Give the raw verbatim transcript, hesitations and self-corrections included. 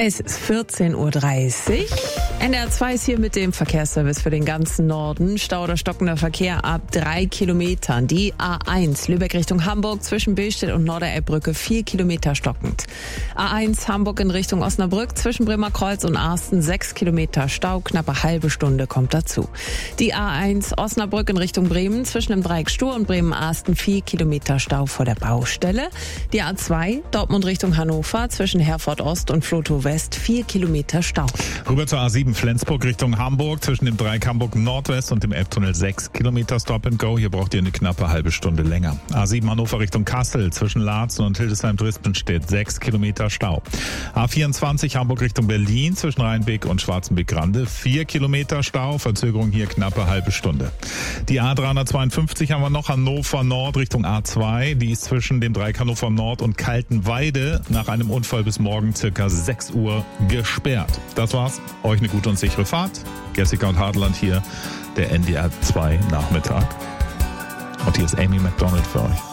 Es ist vierzehn Uhr dreißig. N D R zwei ist hier mit dem Verkehrsservice für den ganzen Norden. Stau oder stockender Verkehr ab drei Kilometern. Die A eins Lübeck Richtung Hamburg zwischen Billstedt und Norderelbbrücke vier Kilometer stockend. A eins Hamburg in Richtung Osnabrück zwischen Bremerkreuz und Arsten sechs Kilometer Stau. Knappe halbe Stunde kommt dazu. Die A eins Osnabrück in Richtung Bremen zwischen dem Dreieck Stur und Bremen-Arsten vier Kilometer Stau vor der Baustelle. Die A zwei Dortmund Richtung Hannover zwischen Herford Ost und Flotow West vier Kilometer Stau. Rüber zur A sieben Flensburg Richtung Hamburg zwischen dem Dreieck Hamburg Nordwest und dem Elbtunnel sechs Kilometer Stop and Go. Hier braucht ihr eine knappe halbe Stunde länger. A sieben Hannover Richtung Kassel zwischen Laatzen und Hildesheim-Drispenstedt sechs Kilometer Stau. A vierundzwanzig Hamburg Richtung Berlin zwischen Rheinbeek und Schwarzenbeck-Grande vier Kilometer Stau. Verzögerung hier knappe halbe Stunde. Die A dreihundertzweiundfünfzig haben wir noch Hannover Nord Richtung A zwei. Die ist zwischen dem Dreieck Hannover Nord und Kaltenweide nach einem Unfall bis morgen circa sechs Uhr gesperrt. Das war's. Euch eine gute und sichere Fahrt. Jessica und Hartland hier, der N D R zwei Nachmittag. Und hier ist Amy McDonald für euch.